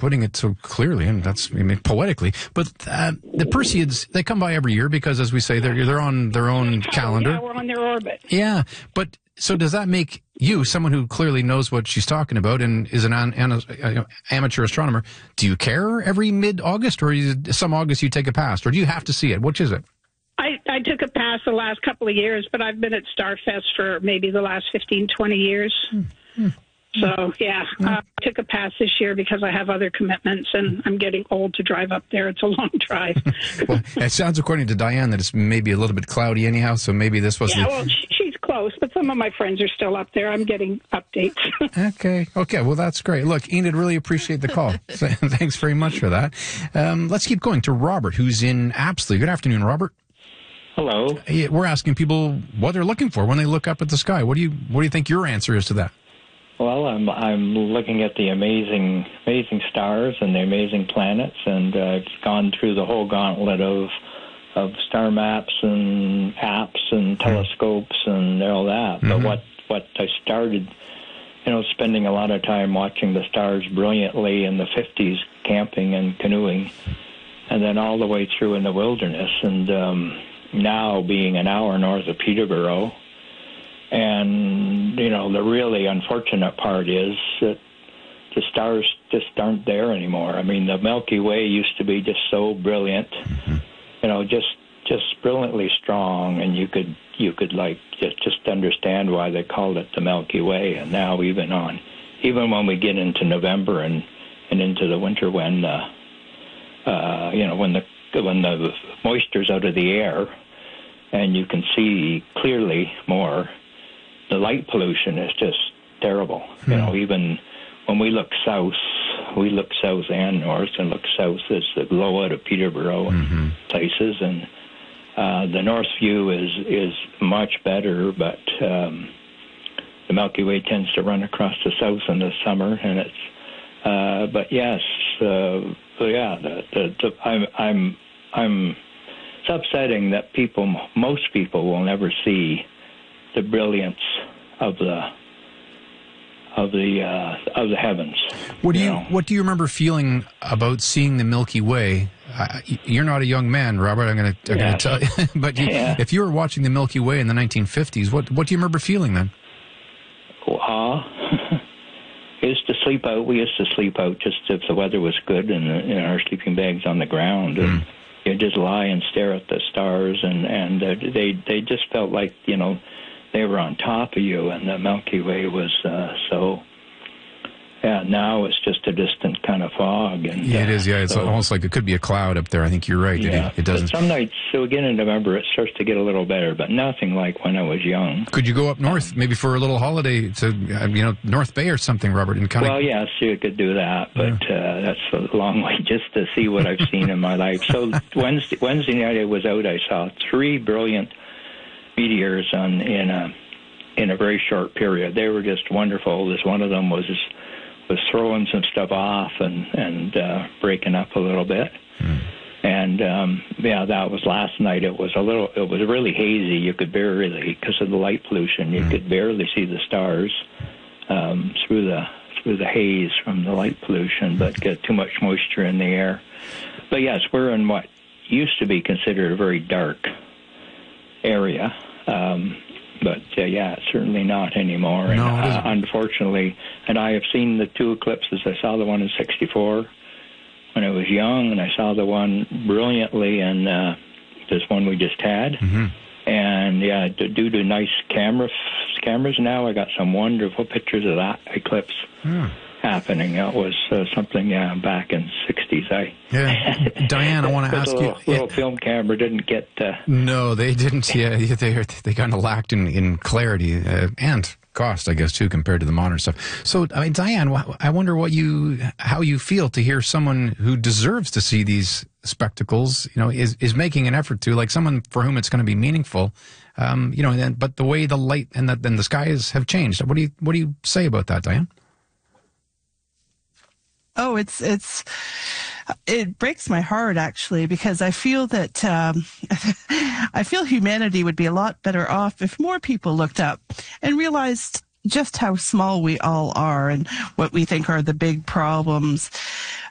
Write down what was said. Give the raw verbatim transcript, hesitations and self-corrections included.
putting it so clearly, and that's I mean, poetically. But uh, the Perseids, they come by every year because, as we say, they're they're on their own calendar. Yeah, we're on their orbit. Yeah, but so does that make you, someone who clearly knows what she's talking about and is an, an, an amateur astronomer, do you care every mid-August, or is it some August you take a pass, or do you have to see it? Which is it? I, I took a pass the last couple of years, but I've been at Starfest for maybe the last fifteen, twenty years. Mm-hmm. So, yeah, mm-hmm. uh, I took a pass this year because I have other commitments, and I'm getting old to drive up there. It's a long drive. Well, it sounds, according to Diane, that it's maybe a little bit cloudy anyhow, so maybe this was... Yeah, the... well, she's close, but some of my friends are still up there. I'm getting updates. Okay, okay, well, that's great. Look, Enid, really appreciate the call. Thanks very much for that. Um, let's keep going to Robert, who's in Apsley. Good afternoon, Robert. Hello. We're asking people what they're looking for when they look up at the sky. What do you What do you think your answer is to that? Well, I'm I'm looking at the amazing amazing stars and the amazing planets, and uh, I've gone through the whole gauntlet of of star maps and apps and telescopes and all that. Mm-hmm. But what what I started, you know, spending a lot of time watching the stars brilliantly in the fifties, camping and canoeing, and then all the way through in the wilderness, and um, now being an hour north of Peterborough. And, you know, the really unfortunate part is that the stars just aren't there anymore. I mean, the Milky Way used to be just so brilliant, mm-hmm. you know, just just brilliantly strong, and you could, you could like, just, just understand why they called it the Milky Way. And now even on, even when we get into November and, and into the winter when, the, uh, you know, when the when the moisture's out of the air and you can see clearly more, the light pollution is just terrible. Mm-hmm. You know, even when we look south, we look south and north, and look south as the glow out of Peterborough and mm-hmm. places, and uh, the north view is is much better, but um, the Milky Way tends to run across the south in the summer, and it's. Uh, but yes, uh, so yeah, the, the, the, I'm I'm I'm. It's upsetting that people, most people, will never see the brilliance of the of the uh, of the heavens. What do you, you you know? What do you remember feeling about seeing the Milky Way? Uh, you're not a young man, Robert. I'm going to yes. tell you, but you, yeah. if you were watching the Milky Way in the nineteen fifties, what what do you remember feeling then? Uh, we used to sleep out. We used to sleep out just if the weather was good, and in our sleeping bags on the ground. And, mm. you just lie and stare at the stars, and and uh, they they just felt like, you know, they were on top of you, and the Milky Way was uh, so. Yeah, now it's just a distant kind of fog. And yeah, it is. Yeah, it's so, almost like it could be a cloud up there. I think you're right. Yeah, it, it doesn't. But some nights, so again in November, it starts to get a little better, but nothing like when I was young. Could you go up north, um, maybe for a little holiday to, uh, you know, North Bay or something, Robert? And kind well, of... yes, you could do that, but yeah. uh, that's a long way just to see what I've seen in my life. So Wednesday, Wednesday night I was out, I saw three brilliant meteors on in a in a very short period. They were just wonderful. This one of them was. was throwing some stuff off and, and uh, breaking up a little bit. Mm. And, um, yeah, that was last night. It was a little, it was really hazy. You could barely, because of the light pollution, you mm. could barely see the stars um, through the through the haze from the light pollution, but get too much moisture in the air. But, yes, we're in what used to be considered a very dark area. Um But, uh, yeah, certainly not anymore. And, no, uh, unfortunately, and I have seen the two eclipses. I saw the one in sixty-four when I was young, and I saw the one brilliantly in uh, this one we just had. Mm-hmm. And, yeah, due to nice camera, cameras now, I got some wonderful pictures of that eclipse mm. happening. It was uh, something, yeah, back in sixties. I yeah, Diane, I want to ask little, you. Little yeah. film camera didn't get. Uh, no, they didn't. Yeah, they they kind of lacked in in clarity uh, and cost, I guess, too, compared to the modern stuff. So, I mean, Diane, I wonder what you how you feel to hear someone who deserves to see these spectacles, you know, is is making an effort to, like someone for whom it's going to be meaningful, um, you know. And but the way the light and the and the skies have changed. What do you what do you say about that, Diane? Oh, it's it's it breaks my heart, actually, because I feel that um, I feel humanity would be a lot better off if more people looked up and realized just how small we all are and what we think are the big problems.